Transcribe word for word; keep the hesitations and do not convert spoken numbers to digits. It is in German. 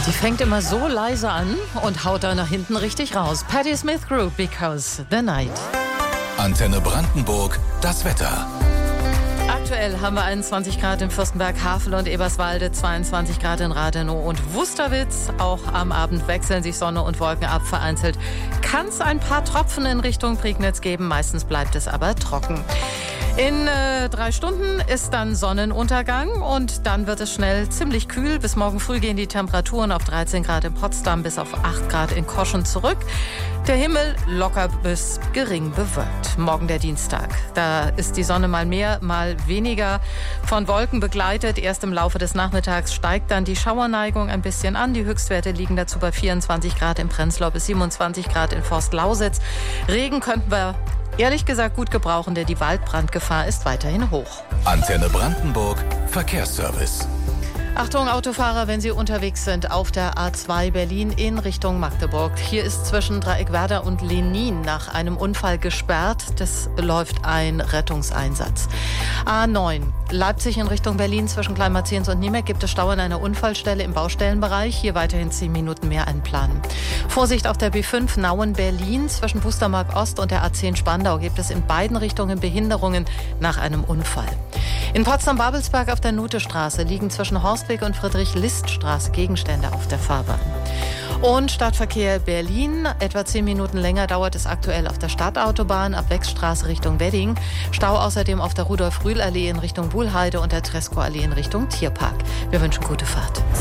Die fängt immer so leise an und haut da nach hinten richtig raus. Patti Smith Group, Because the Night. Antenne Brandenburg, das Wetter. Aktuell haben wir einundzwanzig Grad in Fürstenberg, Havel und Eberswalde, zweiundzwanzig Grad in Rathenow und Wusterwitz. Auch am Abend wechseln sich Sonne und Wolken ab. Vereinzelt kann es ein paar Tropfen in Richtung Prignitz geben. Meistens bleibt es aber trocken. In äh, drei Stunden ist dann Sonnenuntergang und dann wird es schnell ziemlich kühl. Bis morgen früh gehen die Temperaturen auf dreizehn Grad in Potsdam bis auf acht Grad in Koschen zurück. Der Himmel locker bis gering bewölkt. Morgen der Dienstag. Da ist die Sonne mal mehr, mal weniger von Wolken begleitet. Erst im Laufe des Nachmittags steigt dann die Schauerneigung ein bisschen an. Die Höchstwerte liegen dazu bei vierundzwanzig Grad in Prenzlau bis siebenundzwanzig Grad in Forst-Lausitz. Regen könnten wir ehrlich gesagt gut gebrauchen, denn die Waldbrandgefahr ist weiterhin hoch. Antenne Brandenburg, Verkehrsservice. Achtung Autofahrer, wenn Sie unterwegs sind auf der A zwei Berlin in Richtung Magdeburg. Hier ist zwischen Dreieckwerder und Lenin nach einem Unfall gesperrt. Das läuft ein Rettungseinsatz. A neun Leipzig in Richtung Berlin zwischen Kleinmarzens und Niemek gibt es Stau an einer Unfallstelle im Baustellenbereich. Hier weiterhin zehn Minuten mehr einplanen. Vorsicht auf der B fünf Nauen-Berlin zwischen Pustermark Ost und der A zehn Spandau gibt es in beiden Richtungen Behinderungen nach einem Unfall. In Potsdam-Babelsberg auf der Nutestraße liegen zwischen Horstweg und Friedrich-List-Straße Gegenstände auf der Fahrbahn. Und Stadtverkehr Berlin. Etwa zehn Minuten länger dauert es aktuell auf der Stadtautobahn ab Wechstraße Richtung Wedding. Stau außerdem auf der Rudolf-Rühl-Allee in Richtung Wuhlheide und der Tresco-Allee in Richtung Tierpark. Wir wünschen gute Fahrt.